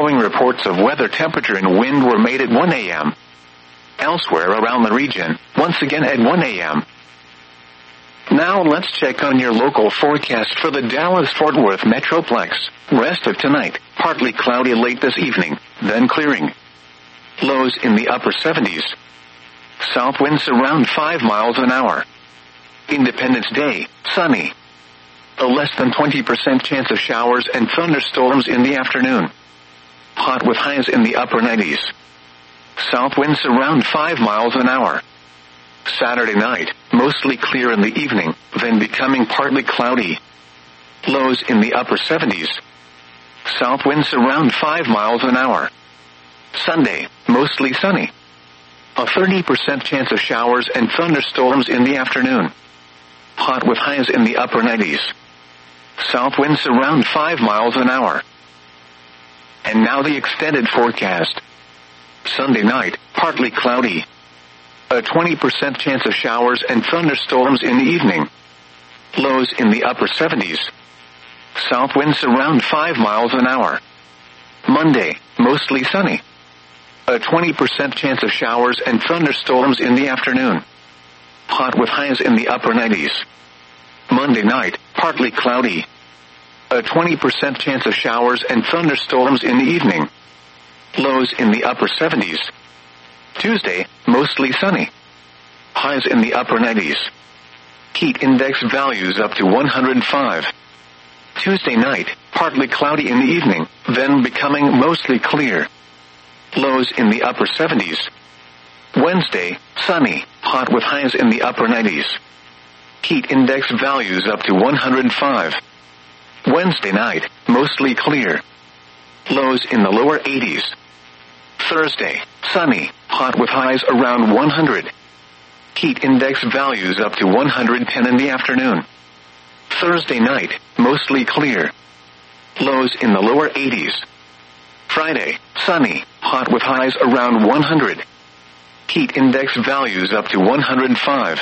following reports of weather, temperature, and wind were made at 1 a.m. Elsewhere around the region, once again at 1 a.m. Now let's check on your local forecast for the Dallas-Fort Worth Metroplex. Rest of tonight, partly cloudy late this evening, then clearing. Lows in the upper 70s. South winds around 5 miles an hour. Independence Day, sunny. A less than 20% chance of showers and thunderstorms in the afternoon. Hot with highs in the upper 90s. South winds around 5 miles an hour. Saturday night, mostly clear in the evening, then becoming partly cloudy. Lows in the upper 70s. South winds around 5 miles an hour. Sunday, mostly sunny. A 30% chance of showers and thunderstorms in the afternoon. Hot with highs in the upper 90s. South winds around 5 miles an hour. And now the extended forecast. Sunday night, partly cloudy. A 20% chance of showers and thunderstorms in the evening. Lows in the upper 70s. South winds around 5 miles an hour. Monday, mostly sunny. A 20% chance of showers and thunderstorms in the afternoon. Hot with highs in the upper 90s. Monday night, partly cloudy. A 20% chance of showers and thunderstorms in the evening. Lows in the upper 70s. Tuesday, mostly sunny. Highs in the upper 90s. Heat index values up to 105. Tuesday night, partly cloudy in the evening, then becoming mostly clear. Lows in the upper 70s. Wednesday, sunny, hot with highs in the upper 90s. Heat index values up to 105. Wednesday night, mostly clear. Lows in the lower 80s. Thursday, sunny, hot with highs around 100. Heat index values up to 110 in the afternoon. Thursday night, mostly clear. Lows in the lower 80s. Friday, sunny, hot with highs around 100. Heat index values up to 105.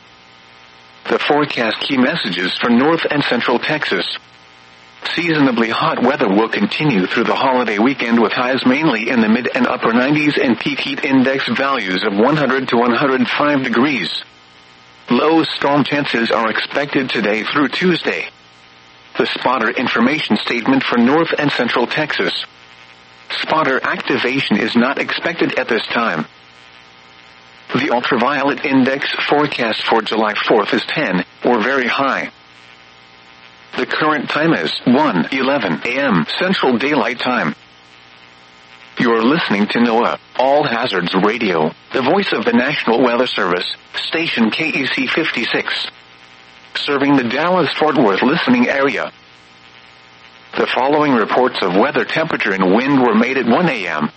The forecast key messages for North and Central Texas. Seasonably hot weather will continue through the holiday weekend with highs mainly in the mid and upper 90s and peak heat index values of 100 to 105 degrees. Low storm chances are expected today through Tuesday. The spotter information statement for North and Central Texas. Spotter activation is not expected at this time. The ultraviolet index forecast for July 4th is 10, or very high. The current time is 1:11 a.m. Central Daylight Time. You're listening to NOAA, All Hazards Radio, the voice of the National Weather Service, station KEC 56. Serving the Dallas-Fort Worth listening area. The following reports of weather, temperature, and wind were made at 1 a.m.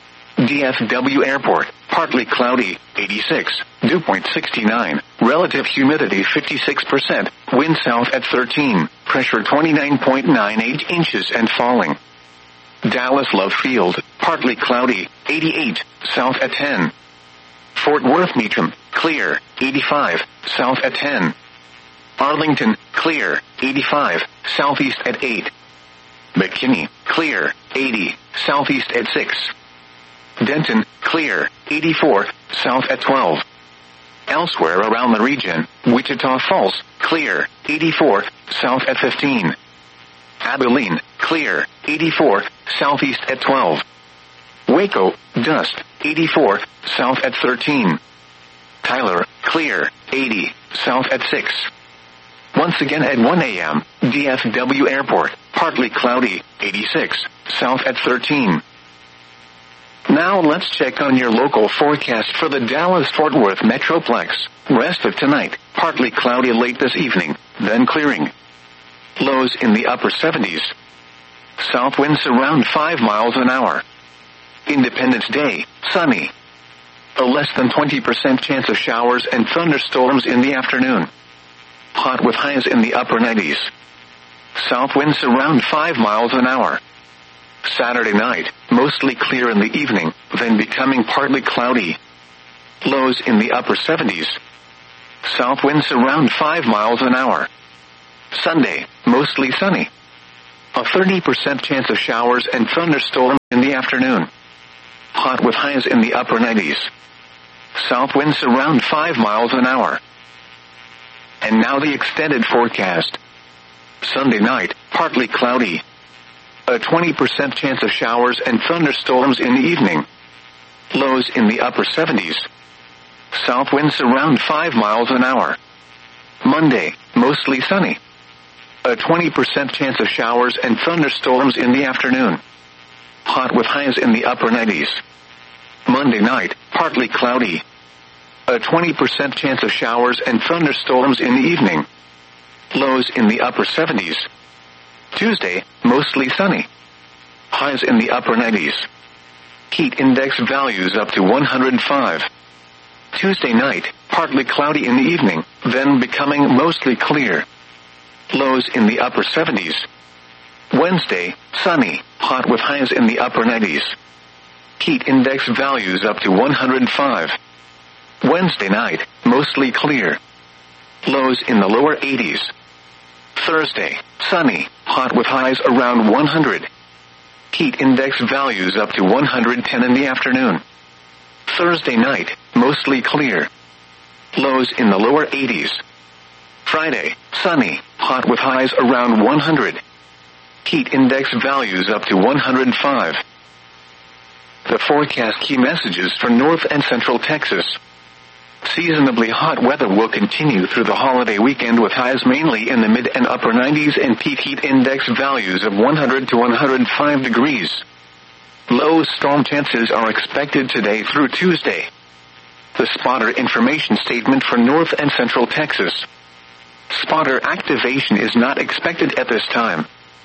DFW Airport, partly cloudy, 86, dew point 69, relative humidity 56%, wind south at 13, pressure 29.98 inches and falling. Dallas Love Field, partly cloudy, 88, south at 10. Fort Worth Meacham, clear, 85, south at 10. Arlington, clear, 85, southeast at 8. McKinney, clear, 80, southeast at 6. Denton, clear, 84, south at 12. Elsewhere around the region, Wichita Falls, clear, 84, south at 15. Abilene, clear, 84, southeast at 12. Waco, dust, 84, south at 13. Tyler, clear, 80, south at 6. Once again at 1 a.m., DFW Airport, partly cloudy, 86, south at 13. Now let's check on your local forecast for the Dallas-Fort Worth Metroplex. Rest of tonight, partly cloudy late this evening, then clearing. Lows in the upper 70s. South winds around 5 miles an hour. Independence Day, sunny. A less than 20% chance of showers and thunderstorms in the afternoon. Hot with highs in the upper 90s. South winds around 5 miles an hour. Saturday night, mostly clear in the evening, then becoming partly cloudy. Lows in the upper 70s. South winds around 5 miles an hour. Sunday, mostly sunny. A 30% chance of showers and thunderstorms in the afternoon. Hot with highs in the upper 90s. South winds around 5 miles an hour. And now the extended forecast. Sunday night, partly cloudy. A 20% chance of showers and thunderstorms in the evening. Lows in the upper 70s. South winds around 5 miles an hour. Monday, mostly sunny. A 20% chance of showers and thunderstorms in the afternoon. Hot with highs in the upper 90s. Monday night, partly cloudy. A 20% chance of showers and thunderstorms in the evening. Lows in the upper 70s. Tuesday, mostly sunny. Highs in the upper 90s. Heat index values up to 105. Tuesday night, partly cloudy in the evening, then becoming mostly clear. Lows in the upper 70s. Wednesday, sunny, hot with highs in the upper 90s. Heat index values up to 105. Wednesday night, mostly clear. Lows in the lower 80s. Thursday, sunny, hot with highs around 100. Heat index values up to 110 in the afternoon. Thursday night, mostly clear. Lows in the lower 80s. Friday, sunny, hot with highs around 100. Heat index values up to 105. The forecast key messages for North and Central Texas. Seasonably hot weather will continue through the holiday weekend with highs mainly in the mid and upper 90s and peak heat index values of 100 to 105 degrees. Low storm chances are expected today through Tuesday. The spotter information statement for North and Central Texas. Spotter activation is not expected at this time.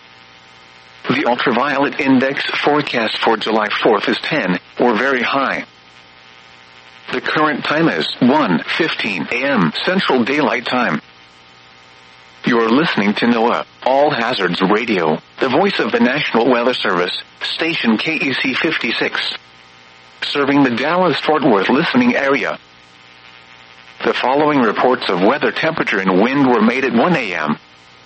The ultraviolet index forecast for July 4th is 10, or very high. The current time is 1:15 a.m. Central Daylight Time. You're listening to NOAA, All Hazards Radio, the voice of the National Weather Service, station KEC 56. Serving the Dallas-Fort Worth listening area. The following reports of weather, temperature, and wind were made at 1 a.m.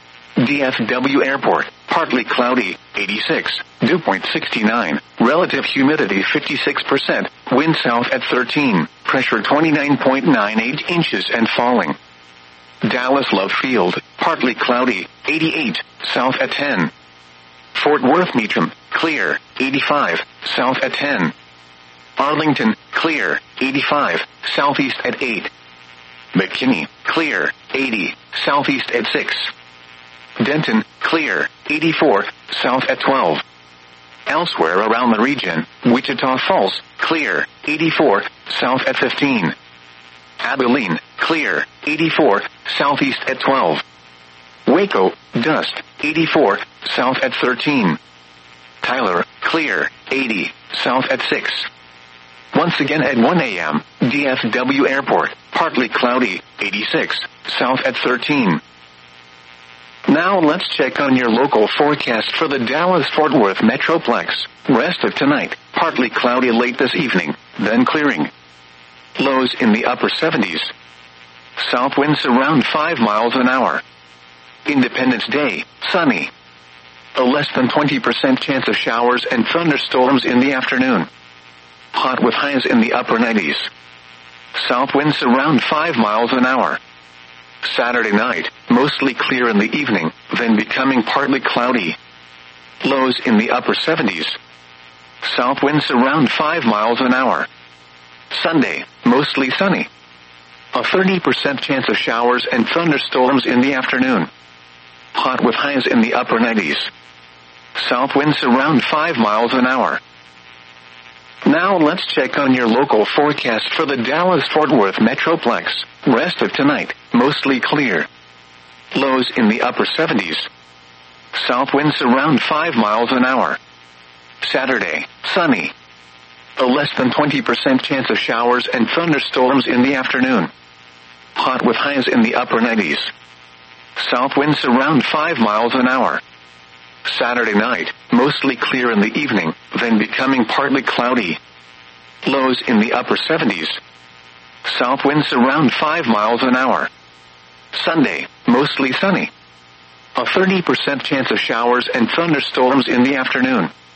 DFW Airport, partly cloudy, 86, dew point 69, relative humidity 56%, wind south at 13, pressure 29.98 inches and falling. Dallas Love Field, partly cloudy, 88, south at 10. Fort Worth Meacham, clear, 85, south at 10. Arlington, clear, 85, southeast at 8. McKinney, clear, 80, southeast at 6. Denton, clear, 84, south at 12. Elsewhere around the region, Wichita Falls, clear, 84, south at 15. Abilene, clear, 84, southeast at 12. Waco, dust, 84, south at 13. Tyler, clear, 80, south at 6. Once again at 1 a.m., DFW Airport, partly cloudy, 86, south at 13. Now let's check on your local forecast for the Dallas-Fort Worth Metroplex. Rest of tonight, partly cloudy late this evening, then clearing. Lows in the upper 70s. South winds around 5 miles an hour. Independence Day, sunny. A less than 20% chance of showers and thunderstorms in the afternoon. Hot with highs in the upper 90s. South winds around 5 miles an hour. Saturday night, mostly clear in the evening, then becoming partly cloudy. Lows in the upper 70s. South winds around 5 miles an hour. Sunday, mostly sunny. A 30% chance of showers and thunderstorms in the afternoon. Hot with highs in the upper 90s. South winds around 5 miles an hour. Now let's check on your local forecast for the Dallas-Fort Worth Metroplex. Rest of tonight, mostly clear. Lows in the upper 70s. South winds around 5 miles an hour. Saturday, sunny. A less than 20% chance of showers and thunderstorms in the afternoon. Hot with highs in the upper 90s. South winds around 5 miles an hour. Saturday night, mostly clear in the evening, then becoming partly cloudy. Lows in the upper 70s. South winds around 5 miles an hour. Sunday, mostly sunny. A 30% chance of showers and thunderstorms in the afternoon.